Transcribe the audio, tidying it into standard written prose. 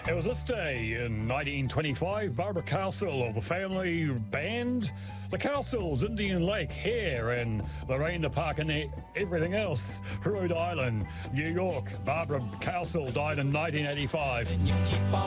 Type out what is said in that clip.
It was this day in 1925, Barbara Castle of the family band, the Castles, Indian Lake, here in Lorraine Park and everything else, Rhode Island, New York. Barbara Castle died in 1985.